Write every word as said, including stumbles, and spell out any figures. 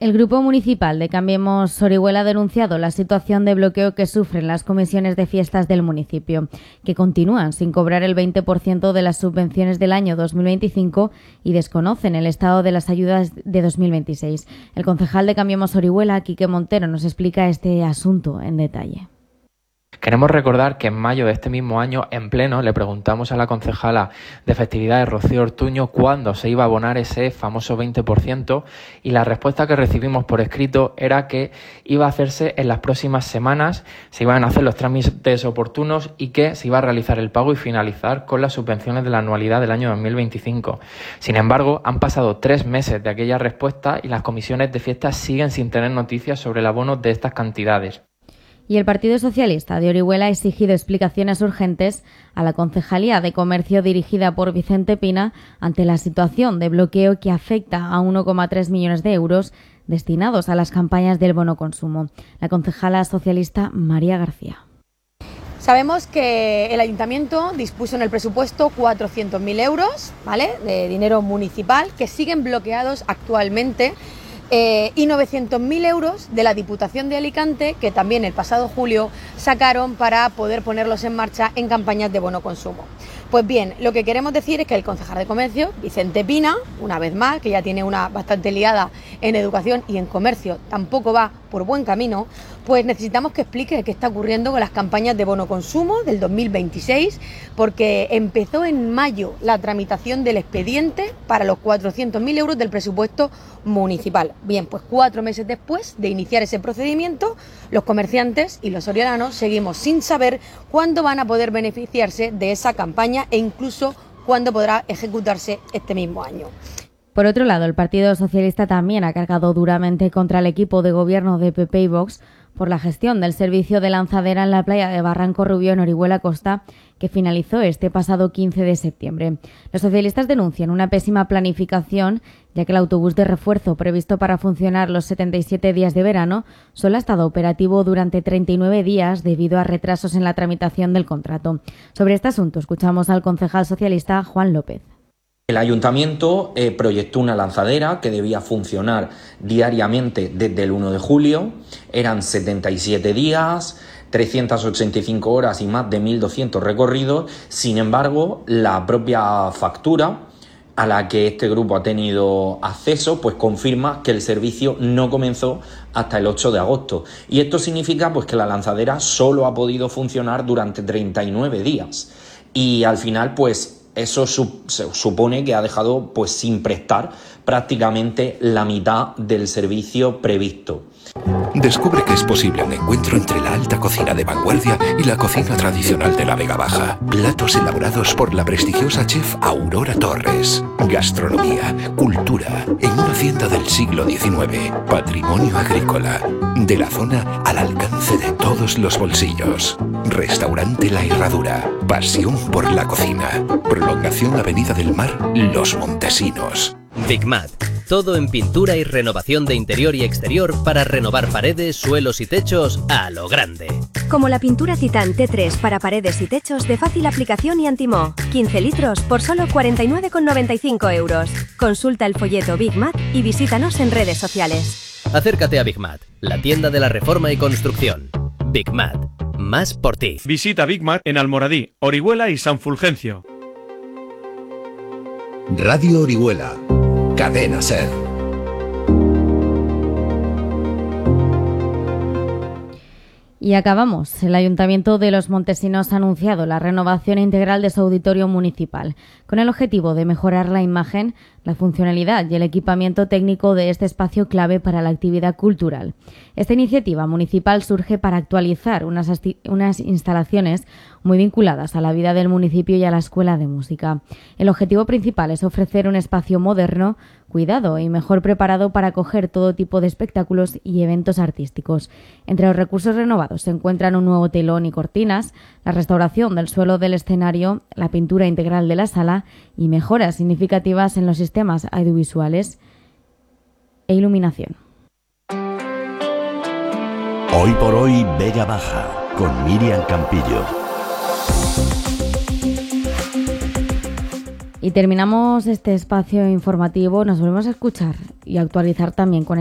El Grupo Municipal de Cambiemos Orihuela ha denunciado la situación de bloqueo que sufren las comisiones de fiestas del municipio, que continúan sin cobrar el veinte por ciento de las subvenciones del año dos mil veinticinco y desconocen el estado de las ayudas de dos mil veintiséis. El concejal de Cambiemos Orihuela, Quique Montero, nos explica este asunto en detalle. Queremos recordar que en mayo de este mismo año, en pleno, le preguntamos a la concejala de Festividades, Rocío Ortuño, cuándo se iba a abonar ese famoso veinte por ciento, y la respuesta que recibimos por escrito era que iba a hacerse en las próximas semanas, se iban a hacer los trámites oportunos y que se iba a realizar el pago y finalizar con las subvenciones de la anualidad del año dos mil veinticinco. Sin embargo, han pasado tres meses de aquella respuesta y las comisiones de fiestas siguen sin tener noticias sobre el abono de estas cantidades. Y el Partido Socialista de Orihuela ha exigido explicaciones urgentes a la Concejalía de Comercio dirigida por Vicente Pina ante la situación de bloqueo que afecta a uno coma tres millones de euros destinados a las campañas del bono consumo. La concejala socialista María García. Sabemos que el Ayuntamiento dispuso en el presupuesto cuatrocientos mil euros, ¿vale?, de dinero municipal que siguen bloqueados actualmente. Eh, y novecientos mil euros de la Diputación de Alicante, que también el pasado julio sacaron para poder ponerlos en marcha en campañas de bono consumo. Pues bien, lo que queremos decir es que el concejal de Comercio, Vicente Pina, una vez más, que ya tiene una bastante liada en educación y en comercio, tampoco va por buen camino, pues necesitamos que explique qué está ocurriendo con las campañas de bono consumo del dos mil veintiséis, porque empezó en mayo la tramitación del expediente para los cuatrocientos mil euros del presupuesto municipal. Bien, pues cuatro meses después de iniciar ese procedimiento, los comerciantes y los oriolanos seguimos sin saber cuándo van a poder beneficiarse de esa campaña e incluso cuándo podrá ejecutarse este mismo año. Por otro lado, el Partido Socialista también ha cargado duramente contra el equipo de gobierno de P P y Vox por la gestión del servicio de lanzadera en la playa de Barranco Rubio, en Orihuela Costa, que finalizó este pasado quince de septiembre. Los socialistas denuncian una pésima planificación, ya que el autobús de refuerzo previsto para funcionar los setenta y siete días de verano solo ha estado operativo durante treinta y nueve días debido a retrasos en la tramitación del contrato. Sobre este asunto escuchamos al concejal socialista Juan López. El Ayuntamiento eh, proyectó una lanzadera que debía funcionar diariamente desde el uno de julio. Eran setenta y siete días, trescientas ochenta y cinco horas y más de mil doscientos recorridos. Sin embargo, la propia factura a la que este grupo ha tenido acceso, pues confirma que el servicio no comenzó hasta el ocho de agosto. Y esto significa pues que la lanzadera solo ha podido funcionar durante treinta y nueve días. Y al final, pues eso supone que ha dejado pues sin prestar prácticamente la mitad del servicio previsto. Descubre que es posible un encuentro entre la alta cocina de vanguardia y la cocina tradicional de la Vega Baja. Platos elaborados por la prestigiosa chef Aurora Torres. Gastronomía, cultura, en una hacienda del siglo diecinueve. Patrimonio agrícola. De la zona al alcance de todos los bolsillos. Restaurante La Herradura. Pasión por la cocina. Prolongación Avenida del Mar, Los Montesinos. Bigmat. Todo en pintura y renovación de interior y exterior para renovar paredes, suelos y techos a lo grande. Como la pintura Titán T tres para paredes y techos de fácil aplicación y antimoho. quince litros por solo cuarenta y nueve con noventa y cinco euros. Consulta el folleto Bigmat y visítanos en redes sociales. Acércate a Bigmat, la tienda de la reforma y construcción. Bigmat. Más por ti. Visita Bigmat en Almoradí, Orihuela y San Fulgencio. Radio Orihuela. Cadena Ser. Y acabamos. El Ayuntamiento de Los Montesinos ha anunciado la renovación integral de su auditorio municipal, con el objetivo de mejorar la imagen, la funcionalidad y el equipamiento técnico de este espacio clave para la actividad cultural. Esta iniciativa municipal surge para actualizar unas, unas instalaciones muy vinculadas a la vida del municipio y a la Escuela de Música. El objetivo principal es ofrecer un espacio moderno, cuidado y mejor preparado para acoger todo tipo de espectáculos y eventos artísticos. Entre los recursos renovados se encuentran un nuevo telón y cortinas, la restauración del suelo del escenario, la pintura integral de la sala y mejoras significativas en los sistemas audiovisuales e iluminación. Hoy por hoy, Vega Baja, con Miriam Campillo. Y terminamos este espacio informativo. Nos volvemos a escuchar y actualizar también con